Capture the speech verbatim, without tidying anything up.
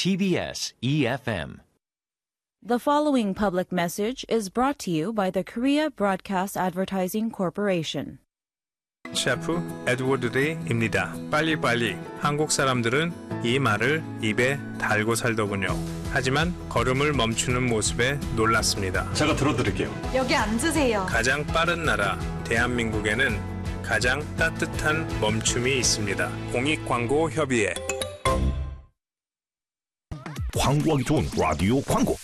T B S E F M. The following public message is brought to you by the Korea Broadcast Advertising Corporation. 셰프 에드워드 리입니다. 빨리빨리. 한국 사람들은 이 말을 입에 달고 살더군요. 하지만 걸음을 멈추는 모습에 놀랐습니다. 제가 들어드릴게요. 여기 앉으세요. 가장 빠른 나라 대한민국에는 가장 따뜻한 멈춤이 있습니다. 공익광고협의회. 광고하기 좋은 라디오 광고.